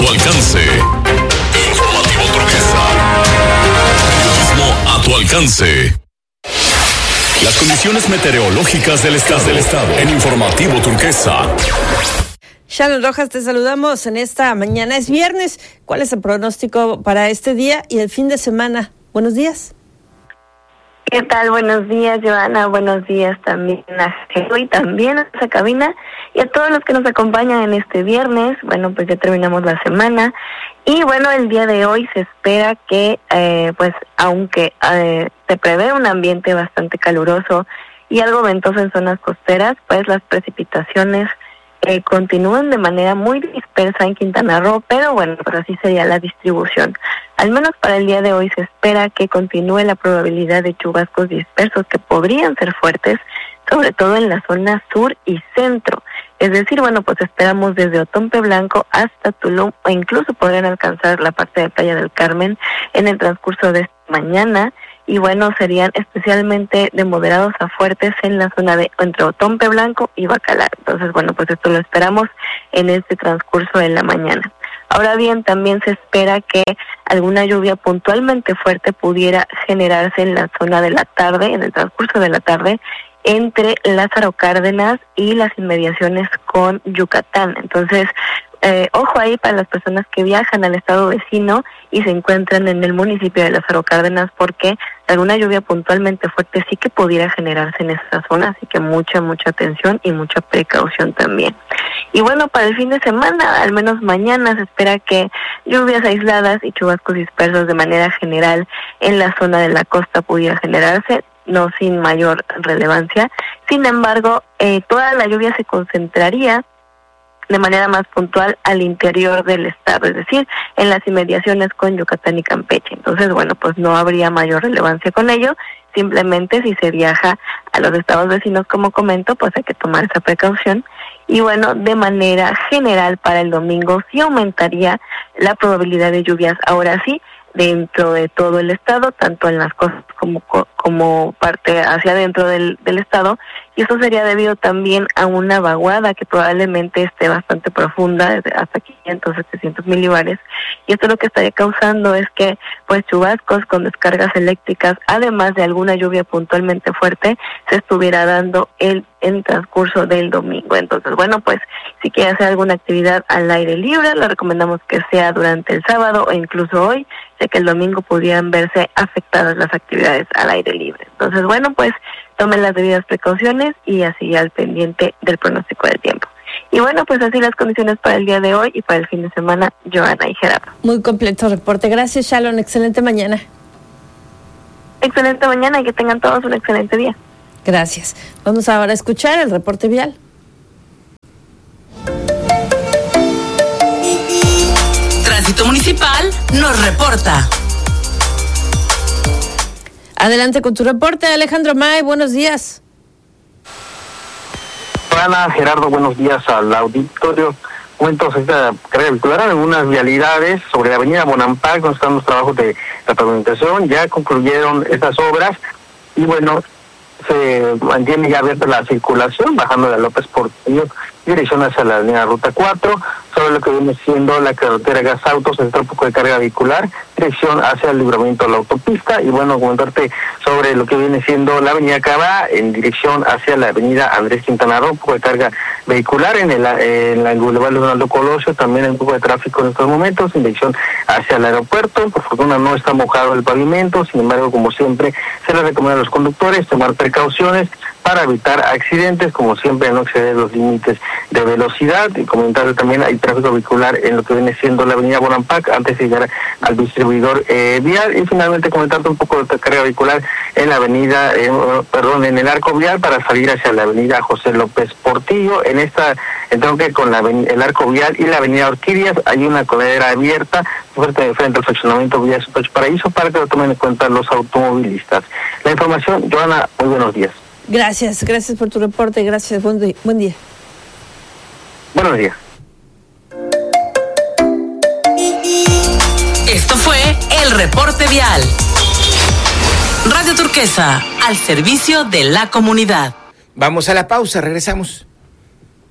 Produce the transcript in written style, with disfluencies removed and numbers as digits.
tu alcance. Informativo Turquesa. Periodismo a tu alcance. Las condiciones meteorológicas del estado en Informativo Turquesa. Shalom Rojas, te saludamos en esta mañana. Es viernes. ¿Cuál es el pronóstico para este día y el fin de semana? Buenos días. ¿Qué tal? Buenos días, Joana. Buenos días también a Geo y también a esa cabina y a todos los que nos acompañan en este viernes. Bueno, pues ya terminamos la semana y bueno, el día de hoy se espera que, pues aunque se prevé un ambiente bastante caluroso y algo ventoso en zonas costeras, pues las precipitaciones continúan de manera muy dispersa en Quintana Roo, pero bueno, pues así sería la distribución. Al menos para el día de hoy se espera que continúe la probabilidad de chubascos dispersos que podrían ser fuertes, sobre todo en la zona sur y centro. Es decir, bueno, pues esperamos desde Otompe Blanco hasta Tulum, o incluso podrían alcanzar la parte de Playa del Carmen en el transcurso de esta mañana. Y bueno, serían especialmente de moderados a fuertes en la zona de entre Otompe Blanco y Bacalar. Entonces, bueno, pues esto lo esperamos en este transcurso de la mañana. Ahora bien, también se espera que alguna lluvia puntualmente fuerte pudiera generarse en la zona de la tarde, en el transcurso de la tarde, entre Lázaro Cárdenas y las inmediaciones con Yucatán. Entonces, ojo ahí para las personas que viajan al estado vecino y se encuentran en el municipio de Lázaro Cárdenas, porque alguna lluvia puntualmente fuerte sí que pudiera generarse en esa zona, así que mucha atención y mucha precaución también. Y bueno, para el fin de semana, al menos mañana, se espera que lluvias aisladas y chubascos dispersos de manera general en la zona de la costa pudiera generarse, no sin mayor relevancia. Sin embargo, toda la lluvia se concentraría de manera más puntual al interior del estado, es decir, en las inmediaciones con Yucatán y Campeche. Entonces, bueno, pues no habría mayor relevancia con ello, simplemente si se viaja a los estados vecinos, como comento, pues hay que tomar esa precaución. Y bueno, de manera general para el domingo sí aumentaría la probabilidad de lluvias, ahora sí, dentro de todo el estado, tanto en las costas como parte hacia adentro del estado, y eso sería debido también a una vaguada que probablemente esté bastante profunda, hasta 500, 700 milibares, y esto lo que estaría causando es que pues chubascos con descargas eléctricas, además de alguna lluvia puntualmente fuerte, se estuviera dando en transcurso del domingo. Entonces, bueno, pues si quiere hacer alguna actividad al aire libre, le recomendamos que sea durante el sábado o incluso hoy, ya que el domingo pudieran verse afectadas las actividades al aire libre. Entonces, bueno, pues tomen las debidas precauciones y así al pendiente del pronóstico del tiempo. Y bueno, pues así las condiciones para el día de hoy y para el fin de semana, Joana y Gerardo. Muy completo reporte. Gracias, Shalom. Excelente mañana. Excelente mañana y que tengan todos un excelente día. Gracias. Vamos ahora a escuchar el reporte vial. Tránsito Municipal nos reporta. Adelante con tu reporte, Alejandro May. Buenos días. Ana, Gerardo, buenos días al auditorio. Cuentos esta carga vehicular en algunas vialidades sobre la avenida Bonampak, donde están los trabajos de la pavimentación. Ya concluyeron estas obras y bueno, se mantiene ya abierta la circulación bajando de López Portillo, dirección hacia la avenida Ruta 4, sobre lo que viene siendo la carretera Gas Autos, el tráfico de carga vehicular, dirección hacia el libramiento de la autopista. Y bueno, comentarte sobre lo que viene siendo la avenida Cabá, en dirección hacia la avenida Andrés Quintana Roo, un poco de carga vehicular en el Boulevard Leonardo Colosio, también un poco de tráfico en estos momentos, en dirección hacia el aeropuerto. Por fortuna no está mojado el pavimento, sin embargo, como siempre, se les recomienda a los conductores tomar precauciones para evitar accidentes, como siempre no exceder los límites de velocidad. Y comentar también hay tráfico vehicular en lo que viene siendo la avenida Bonampak antes de llegar al distribuidor vial. Y finalmente comentarte un poco de carga vehicular en la avenida, en el arco vial para salir hacia la avenida José López Portillo. En esta entronque con el arco vial y la avenida Orquídeas hay una coladera abierta frente al fraccionamiento Villa Super Paraíso para que lo tomen en cuenta los automovilistas. La información, Joana, muy buenos días. Gracias por tu reporte, gracias, buen día. Buenos días. Esto fue el reporte vial. Radio Turquesa, al servicio de la comunidad. Vamos a la pausa, regresamos.